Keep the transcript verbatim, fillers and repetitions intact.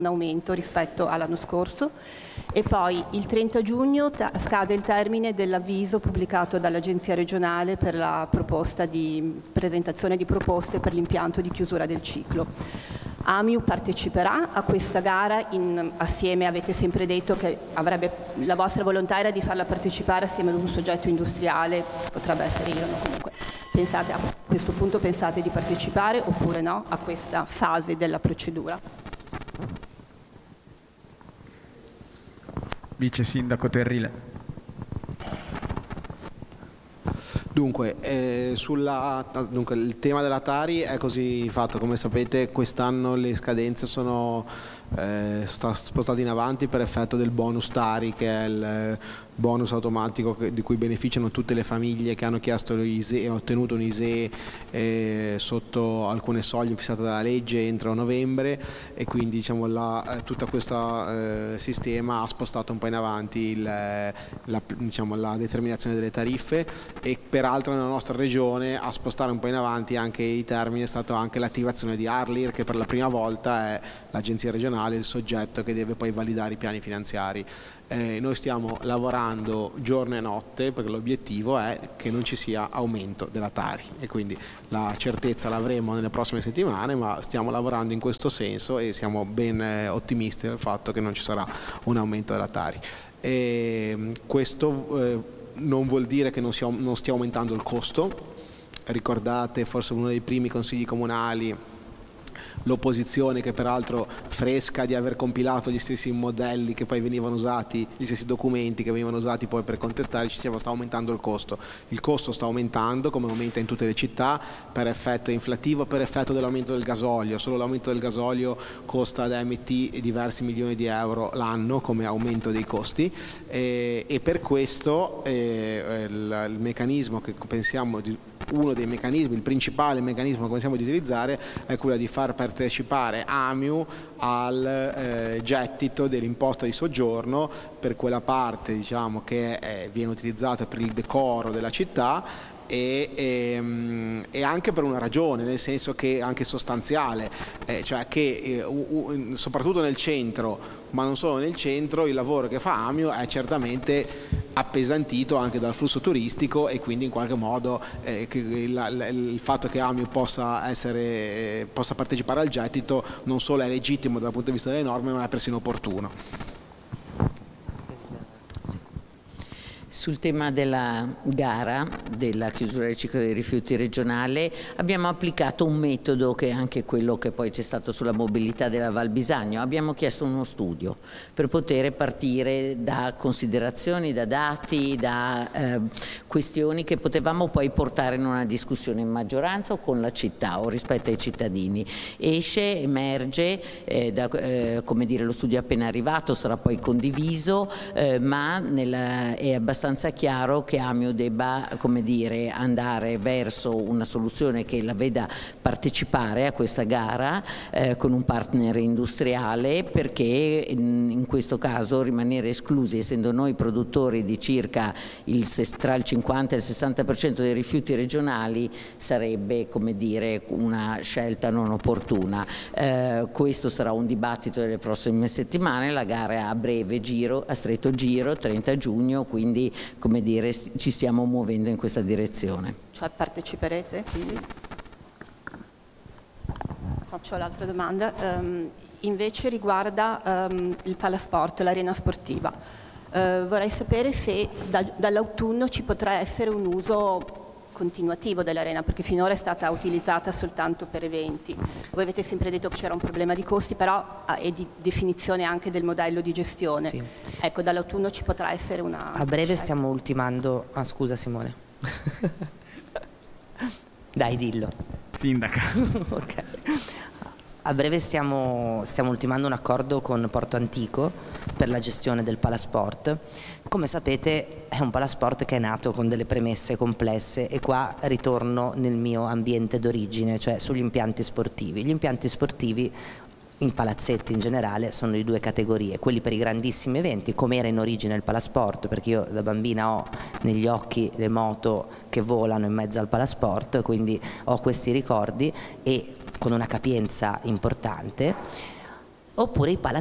un aumento rispetto all'anno scorso, e poi il trenta giugno scade il termine dell'avviso pubblicato dall'Agenzia regionale per la proposta di presentazione di proposte per l'impianto di chiusura del ciclo. Amiu parteciperà a questa gara in, assieme, avete sempre detto che avrebbe, la vostra volontà era di farla partecipare assieme ad un soggetto industriale, potrebbe essere io, no? Comunque pensate, a questo punto pensate di partecipare oppure no a questa fase della procedura? Vice Sindaco Terrile. Dunque, eh, sulla, dunque, il tema della Tari è così fatto, come sapete quest'anno le scadenze sono eh, spostate in avanti per effetto del bonus Tari, che è il bonus automatico che, di cui beneficiano tutte le famiglie che hanno chiesto l'I S E e ottenuto un I S E eh, sotto alcune soglie fissate dalla legge entro novembre, e quindi diciamo, la, tutto questo eh, sistema ha spostato un po' in avanti il, la, diciamo, la determinazione delle tariffe, e peraltro nella nostra regione a spostare un po' in avanti anche i termini è stata anche l'attivazione di Arlir, che per la prima volta è l'agenzia regionale il soggetto che deve poi validare i piani finanziari. Eh, noi stiamo lavorando giorno e notte perché l'obiettivo è che non ci sia aumento della Tari, e quindi la certezza l'avremo nelle prossime settimane, ma stiamo lavorando in questo senso e siamo ben eh, ottimisti del fatto che non ci sarà un aumento della Tari. E questo eh, non vuol dire che non, sia, non stia aumentando il costo. Ricordate forse uno dei primi consigli comunali, l'opposizione, che peraltro fresca di aver compilato gli stessi modelli che poi venivano usati, gli stessi documenti che venivano usati poi per contestare, ci diceva sta aumentando il costo. Il costo sta aumentando come aumenta in tutte le città per effetto inflattivo, per effetto dell'aumento del gasolio. Solo l'aumento del gasolio costa ad M T diversi milioni di euro l'anno come aumento dei costi, e, e per questo eh, il, il meccanismo che pensiamo di uno dei meccanismi, il principale meccanismo che pensiamo di utilizzare è quello di far partecipare Amiu al eh, gettito dell'imposta di soggiorno per quella parte, diciamo, che eh, viene utilizzata per il decoro della città, E, e, e anche per una ragione, nel senso che anche sostanziale, eh, cioè che eh, u, soprattutto nel centro, ma non solo nel centro, il lavoro che fa Amiu è certamente appesantito anche dal flusso turistico, e quindi in qualche modo eh, che il, il fatto che Amiu possa, essere, eh, possa partecipare al gettito non solo è legittimo dal punto di vista delle norme, ma è persino opportuno. Sul tema della gara, della chiusura del ciclo dei rifiuti regionale, abbiamo applicato un metodo che è anche quello che poi c'è stato sulla mobilità della Val Bisagno. Abbiamo chiesto uno studio per poter partire da considerazioni, da dati, da eh, questioni che potevamo poi portare in una discussione in maggioranza o con la città o rispetto ai cittadini. Esce, emerge, eh, da, eh, come dire, lo studio è appena arrivato, sarà poi condiviso, eh, ma nella, è abbastanza chiaro che Amiu debba, come dire, andare verso una soluzione che la veda partecipare a questa gara eh, con un partner industriale, perché in, in questo caso rimanere esclusi, essendo noi produttori di circa il, tra il cinquanta e il sessanta per cento dei rifiuti regionali, sarebbe, come dire, una scelta non opportuna. Eh, questo sarà un dibattito delle prossime settimane. La gara è a breve giro, a stretto giro, trenta giugno, quindi come dire, ci stiamo muovendo in questa direzione. Cioè parteciperete? Quindi? Faccio l'altra domanda, um, invece riguarda um, il palasport, l'arena sportiva. Uh, vorrei sapere se da, dall'autunno ci potrà essere un uso continuativo dell'arena, perché finora è stata utilizzata soltanto per eventi. Voi avete sempre detto che c'era un problema di costi, però è di definizione anche del modello di gestione. Sì. Ecco, dall'autunno ci potrà essere una... A breve stiamo ultimando... Ah, scusa Simone. Dai, dillo. Sindaca. Ok. A breve stiamo, stiamo ultimando un accordo con Porto Antico per la gestione del palasport. Come sapete è un palasport che è nato con delle premesse complesse, e qua ritorno nel mio ambiente d'origine, cioè sugli impianti sportivi. Gli impianti sportivi in palazzetti in generale sono di due categorie: quelli per i grandissimi eventi, come era in origine il palasport, perché io da bambina ho negli occhi le moto che volano in mezzo al palasport, quindi ho questi ricordi, e con una capienza importante. oppure i